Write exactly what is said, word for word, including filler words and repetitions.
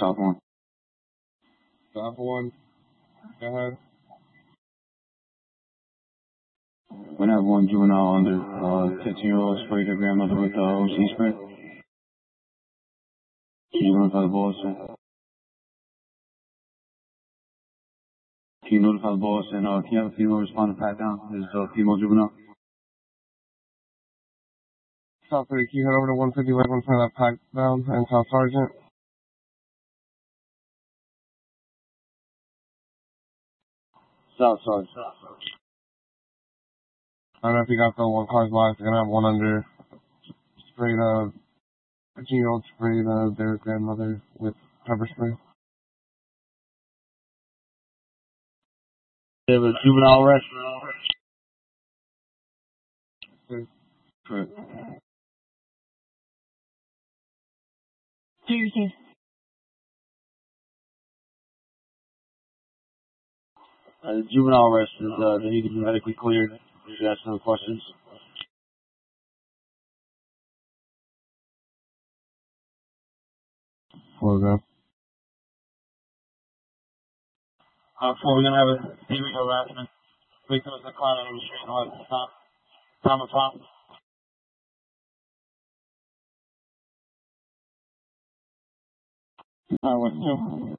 South one. South one. Go ahead. We have one juvenile under uh, fifteen-year-old sprayed their grandmother with uh, O C spray. Can you notify the boss? Can you notify the boss and uh, can you have a female respond to pat down? This is a female juvenile. South three, can you head over to one fifty Lakeland for that pack down and South Sergeant? South Sergeant. I don't know if you got the one car's live. They're gonna have one under sprayed uh fifteen year old sprayed uh, their grandmother with pepper spray. They have a juvenile arrest. Correct. Do your thing. Uh, the juvenile arrest is, uh, they need to be medically cleared. You should ask some questions. Four go. Uh, four, we're gonna have a sexual harassment. Victim is declining on the street and left. Tom. Tom and Tom. Alright, what's new?